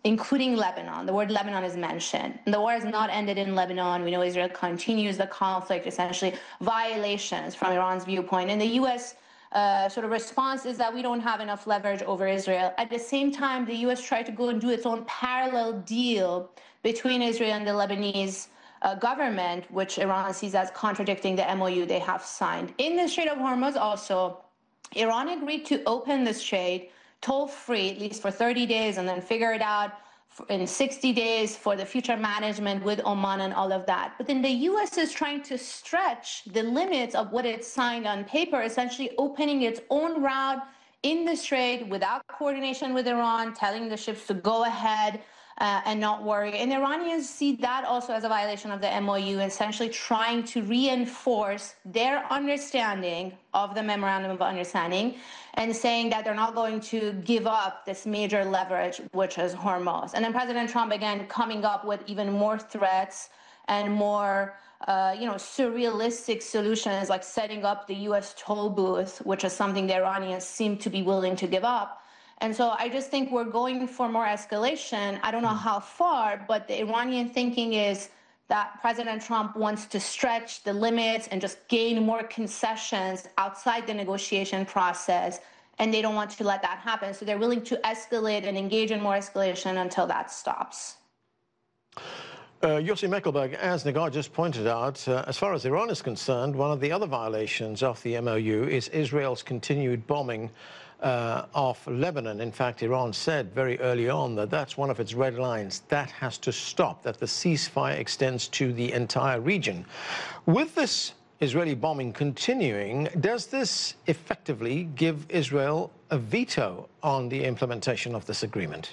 including Lebanon. The word Lebanon is mentioned. And the war has not ended in Lebanon. We know Israel continues the conflict, essentially violations from Iran's viewpoint. And the U.S. Sort of response is that we don't have enough leverage over Israel. At the same time, the U.S. tried to go and do its own parallel deal between Israel and the Lebanese government, which Iran sees as contradicting the MOU they have signed. In the Strait of Hormuz also, Iran agreed to open the strait toll-free, at least for 30 days, and then figure it out in 60 days for the future management with Oman and all of that. But then the U.S. is trying to stretch the limits of what it signed on paper, essentially opening its own route in the strait without coordination with Iran, telling the ships to go ahead and not worry. And Iranians see that also as a violation of the MOU, essentially trying to reinforce their understanding of the Memorandum of Understanding and saying that they're not going to give up this major leverage, which is Hormuz. And then President Trump, again, coming up with even more threats and more surrealistic solutions, like setting up the U.S. toll booth, which is something the Iranians seem to be willing to give up. And so I just think we're going for more escalation. I don't know how far, but the Iranian thinking is that President Trump wants to stretch the limits and just gain more concessions outside the negotiation process, and they don't want to let that happen. So they're willing to escalate and engage in more escalation until that stops. Yossi Mekelberg, as Negar just pointed out, as far as Iran is concerned, one of the other violations of the MOU is Israel's continued bombing of Lebanon. In fact, Iran said very early on that that's one of its red lines. That has to stop, that the ceasefire extends to the entire region. With this Israeli bombing continuing, does this effectively give Israel a veto on the implementation of this agreement?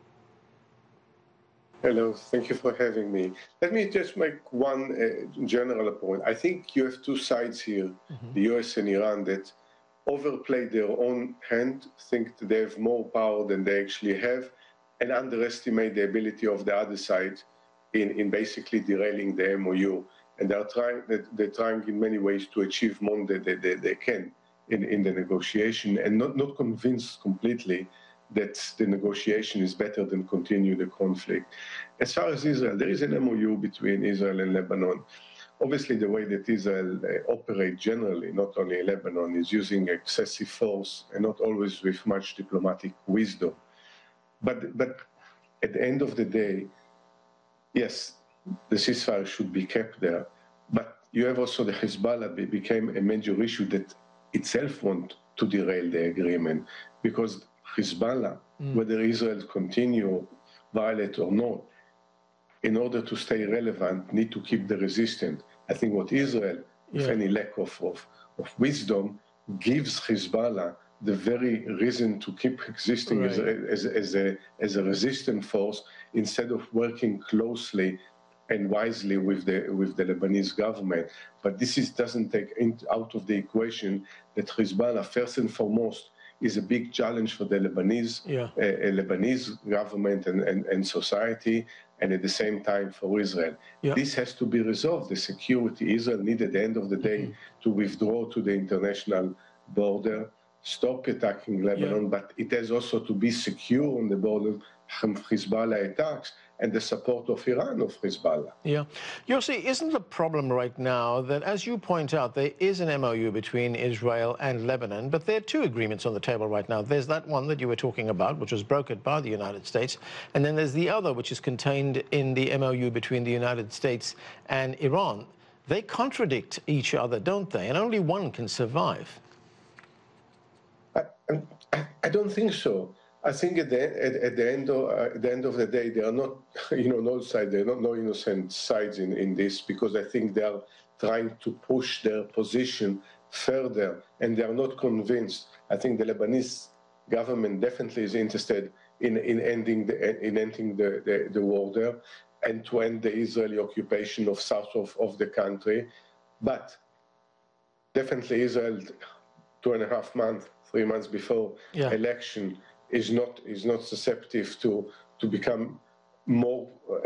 Hello, thank you for having me. Let me just make one general point. I think you have two sides here, the US and Iran, that overplay their own hand, think that they have more power than they actually have, and underestimate the ability of the other side in basically derailing the MOU. And they're trying in many ways to achieve more than they can in the negotiation, and not convinced completely that the negotiation is better than continue the conflict. As far as Israel, there is an MOU between Israel and Lebanon. Obviously, the way that Israel operates generally, not only in Lebanon, is using excessive force and not always with much diplomatic wisdom. But at the end of the day, yes, the ceasefire should be kept there. But you have also the Hezbollah became a major issue that itself want to derail the agreement, because Hezbollah, whether Israel continue violate or not, in order to stay relevant, need to keep the resistance. I think what Israel, with any lack of wisdom, gives Hezbollah the very reason to keep existing as a resistant force, instead of working closely and wisely with the Lebanese government. But this doesn't take out of the equation that Hezbollah, first and foremost, is a big challenge for the Lebanese government and society, and at the same time for Israel. This has to be resolved. The security, Israel needs at the end of the day to withdraw to the international border, stop attacking Lebanon, but it has also to be secure on the border from Hezbollah attacks and the support of Iran of Hezbollah. Yossi, isn't the problem right now that, as you point out, there is an MOU between Israel and Lebanon, but there are two agreements on the table right now. There's that one that you were talking about, which was brokered by the United States, and then there's the other, which is contained in the MOU between the United States and Iran. They contradict each other, don't they? And only one can survive. I don't think so. I think at the end of the day, there are not, no side. There are no innocent sides in this, because I think they are trying to push their position further, and they are not convinced. I think the Lebanese government definitely is interested in ending the war there, and to end the Israeli occupation of south of the country. But definitely Israel, 2.5 months, 3 months before election, is not susceptible to become more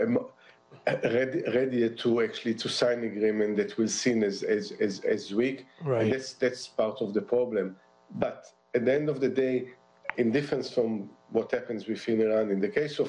ready to actually to sign agreement that will seen as weak. And that's part of the problem. But at the end of the day, in difference from what happens within Iran, in the case of